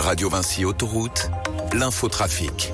Radio Vinci Autoroute, l'infotrafic.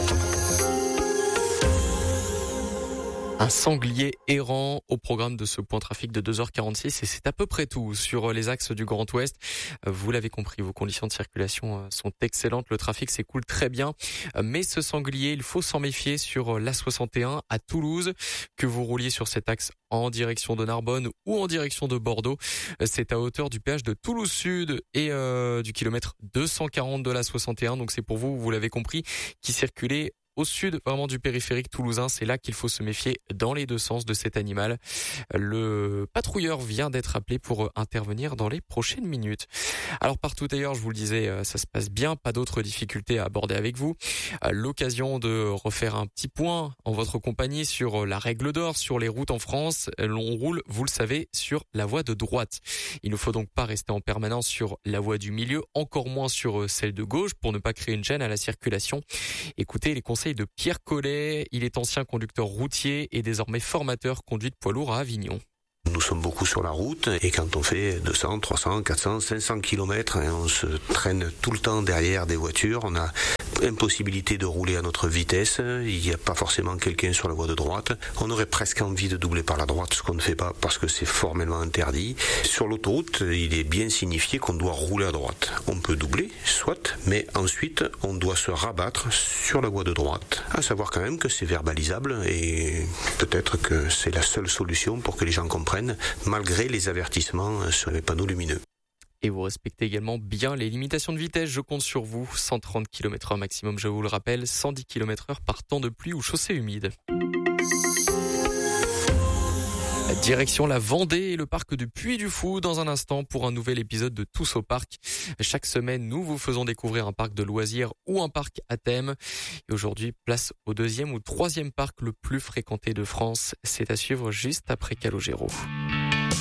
Un sanglier errant au programme de ce point trafic de 2h46 et c'est à peu près tout sur les axes du Grand Ouest. Vous l'avez compris, vos conditions de circulation sont excellentes, le trafic s'écoule très bien. Mais ce sanglier, il faut s'en méfier sur l'A61 à Toulouse, que vous rouliez sur cet axe en direction de Narbonne ou en direction de Bordeaux. C'est à hauteur du péage de Toulouse Sud et du kilomètre 240 de l'A61. Donc c'est pour vous, vous l'avez compris, qui circulez au sud vraiment du périphérique toulousain. C'est là qu'il faut se méfier dans les deux sens de cet animal. Le patrouilleur vient d'être appelé pour intervenir dans les prochaines minutes. Alors partout ailleurs, je vous le disais, ça se passe bien, pas d'autres difficultés à aborder avec vous. L'occasion de refaire un petit point en votre compagnie sur la règle d'or sur les routes en France. L'on roule, vous le savez, sur la voie de droite. Il ne faut donc pas rester en permanence sur la voie du milieu, encore moins sur celle de gauche pour ne pas créer une gêne à la circulation. Écoutez les conseils de Pierre Collet. Il est ancien conducteur routier et désormais formateur conduite poids lourd à Avignon. Nous sommes beaucoup sur la route et quand on fait 200, 300, 400, 500 km et on se traîne tout le temps derrière des voitures, on a impossibilité de rouler à notre vitesse, il n'y a pas forcément quelqu'un sur la voie de droite. On aurait presque envie de doubler par la droite, ce qu'on ne fait pas parce que c'est formellement interdit. Sur l'autoroute, il est bien signifié qu'on doit rouler à droite. On peut doubler, soit, mais ensuite on doit se rabattre sur la voie de droite. À savoir quand même que c'est verbalisable et peut-être que c'est la seule solution pour que les gens comprennent, malgré les avertissements sur les panneaux lumineux. Et vous respectez également bien les limitations de vitesse, je compte sur vous. 130 km/h maximum, je vous le rappelle, 110 km/h par temps de pluie ou chaussée humide. Direction la Vendée et le parc du Puy du Fou dans un instant pour un nouvel épisode de Tous au parc. Chaque semaine, nous vous faisons découvrir un parc de loisirs ou un parc à thème. Et aujourd'hui, place au deuxième ou troisième parc le plus fréquenté de France. C'est à suivre juste après Calogero.